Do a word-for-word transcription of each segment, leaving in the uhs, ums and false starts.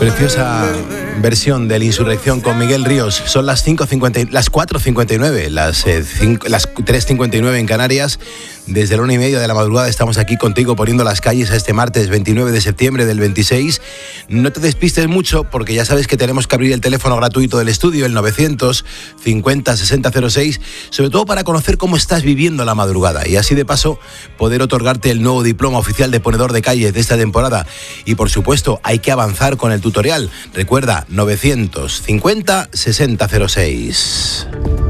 Preciosa versión de La Insurrección con Miguel Ríos. Son las cinco cincuenta, las cuatro cincuenta y nueve, las, eh, cinco, las tres cincuenta y nueve en Canarias. Desde la una y media de la madrugada estamos aquí contigo poniendo las calles a este martes veintinueve de septiembre del veintiséis. No te despistes mucho porque ya sabes que tenemos que abrir el teléfono gratuito del estudio, el novecientos cincuenta sesenta cero seis, sobre todo para conocer cómo estás viviendo la madrugada y así de paso poder otorgarte el nuevo diploma oficial de ponedor de calle de esta temporada. Y por supuesto hay que avanzar con el tutorial. Recuerda, novecientos cincuenta sesenta cero seis.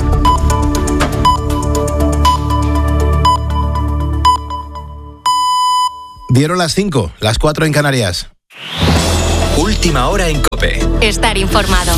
Dieron las cinco, las cuatro en Canarias. Última hora en COPE. Estar informado.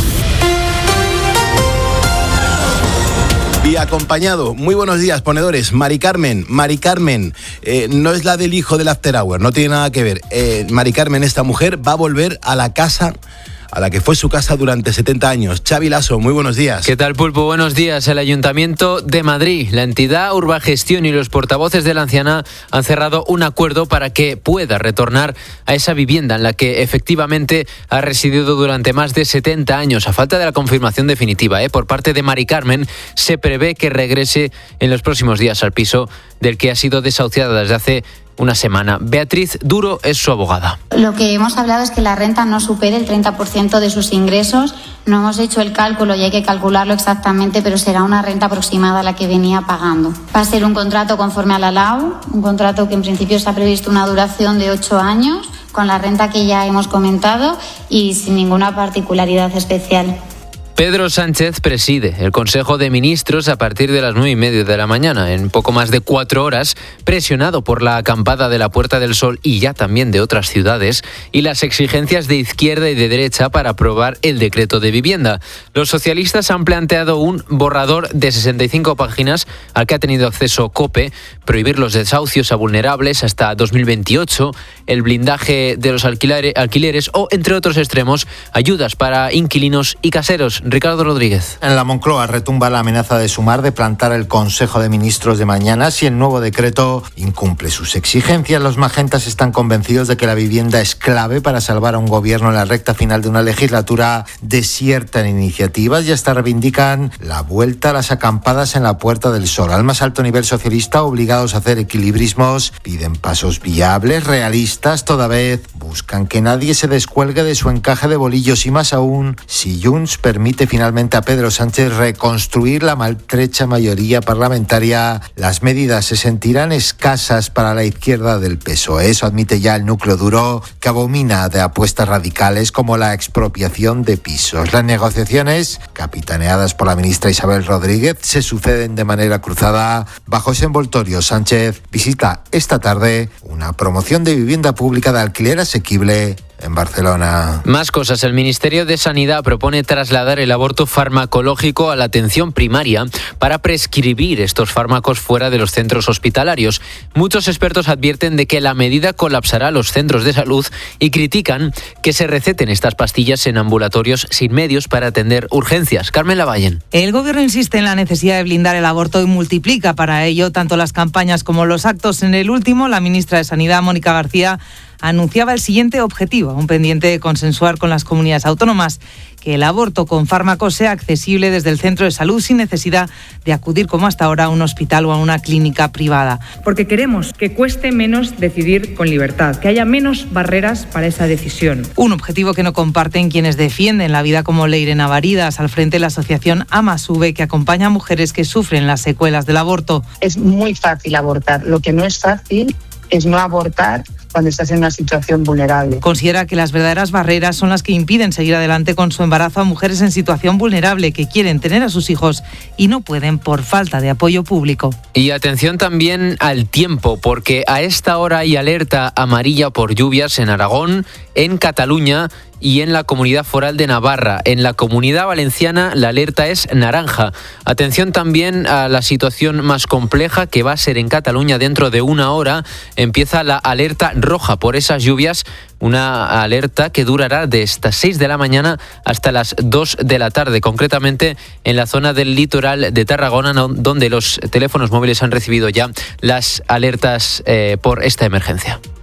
Y acompañado, muy buenos días, ponedores. Mari Carmen, Mari Carmen, eh, no es la del hijo del After Hour, no tiene nada que ver. Eh, Mari Carmen, esta mujer va a volver a la casa a la que fue su casa durante setenta años. Xavi Lasso, muy buenos días. ¿Qué tal, Pulpo? Buenos días. El Ayuntamiento de Madrid, la entidad Urbagestión y los portavoces de la anciana han cerrado un acuerdo para que pueda retornar a esa vivienda en la que efectivamente ha residido durante más de setenta años. A falta de la confirmación definitiva, ¿eh? por parte de Mari Carmen, se prevé que regrese en los próximos días al piso del que ha sido desahuciada desde hace una semana. Beatriz Duro es su abogada. Lo que hemos hablado es que la renta no supere el treinta por ciento de sus ingresos. No hemos hecho el cálculo y hay que calcularlo exactamente, pero será una renta aproximada a la que venía pagando. Va a ser un contrato conforme a la L A U, un contrato que en principio está previsto una duración de ocho años, con la renta que ya hemos comentado y sin ninguna particularidad especial. Pedro Sánchez preside el Consejo de Ministros a partir de las nueve y media de la mañana, en poco más de cuatro horas, presionado por la acampada de la Puerta del Sol y ya también de otras ciudades, y las exigencias de izquierda y de derecha para aprobar el decreto de vivienda. Los socialistas han planteado un borrador de sesenta y cinco páginas al que ha tenido acceso COPE, prohibir los desahucios a vulnerables hasta dos mil veintiocho, el blindaje de los alquileres, alquileres o, entre otros extremos, ayudas para inquilinos y caseros. Ricardo Rodríguez. En la Moncloa retumba la amenaza de Sumar de plantar el Consejo de Ministros de mañana si el nuevo decreto incumple sus exigencias. Los magentas están convencidos de que la vivienda es clave para salvar a un gobierno en la recta final de una legislatura desierta en iniciativas y hasta reivindican la vuelta a las acampadas en la Puerta del Sol. Al más alto nivel socialista, obligados a hacer equilibrismos, piden pasos viables, realistas, toda vez buscan que nadie se descuelgue de su encaje de bolillos y más aún si Junts permite finalmente a Pedro Sánchez reconstruir la maltrecha mayoría parlamentaria, las medidas se sentirán escasas para la izquierda del P S O E. Eso admite ya el núcleo duro, que abomina de apuestas radicales como la expropiación de pisos. Las negociaciones, capitaneadas por la ministra Isabel Rodríguez, se suceden de manera cruzada. Bajo ese envoltorio, Sánchez visita esta tarde una promoción de vivienda pública de alquiler asequible en Barcelona. Más cosas. El Ministerio de Sanidad propone trasladar el aborto farmacológico a la atención primaria para prescribir estos fármacos fuera de los centros hospitalarios. Muchos expertos advierten de que la medida colapsará los centros de salud y critican que se receten estas pastillas en ambulatorios sin medios para atender urgencias. Carmen Lavallen. El Gobierno insiste en la necesidad de blindar el aborto y multiplica para ello tanto las campañas como los actos. En el último, la ministra de Sanidad, Mónica García, anunciaba el siguiente objetivo, un pendiente de consensuar con las comunidades autónomas, que el aborto con fármacos sea accesible desde el centro de salud sin necesidad de acudir como hasta ahora a un hospital o a una clínica privada. Porque queremos que cueste menos decidir con libertad, que haya menos barreras para esa decisión. Un objetivo que no comparten quienes defienden la vida como Leire Navaridas, al frente de la asociación Amasube, que acompaña a mujeres que sufren las secuelas del aborto. Es muy fácil abortar, lo que no es fácil es no abortar cuando estás en una situación vulnerable. Considera que las verdaderas barreras son las que impiden seguir adelante con su embarazo a mujeres en situación vulnerable que quieren tener a sus hijos y no pueden por falta de apoyo público. Y atención también al tiempo, porque a esta hora hay alerta amarilla por lluvias en Aragón, en Cataluña y en la Comunidad Foral de Navarra. En la Comunidad Valenciana la alerta es naranja. Atención también a la situación más compleja que va a ser en Cataluña dentro de una hora. Empieza la alerta roja por esas lluvias, una alerta que durará de estas seis de la mañana hasta las dos de la tarde, concretamente en la zona del litoral de Tarragona, donde los teléfonos móviles han recibido ya las alertas eh, por esta emergencia. Con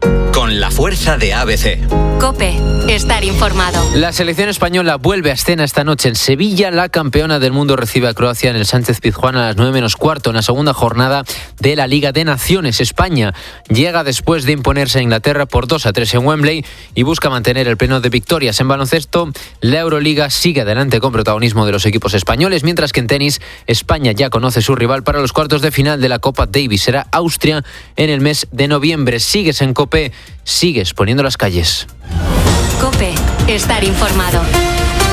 con la fuerza de A B C. COPE, estar informado. La selección española vuelve a escena esta noche en Sevilla. La campeona del mundo recibe a Croacia en el Sánchez Pizjuán a las nueve menos cuarto en la segunda jornada de la Liga de Naciones. España llega después de imponerse a Inglaterra por dos a tres en Wembley y busca mantener el pleno de victorias. En baloncesto, la Euroliga sigue adelante con protagonismo de los equipos españoles, mientras que en tenis, España ya conoce su rival para los cuartos de final de la Copa Davis. Será Austria en el mes de noviembre. Sigues en COPE, sigues poniendo las calles. COPE, estar informado.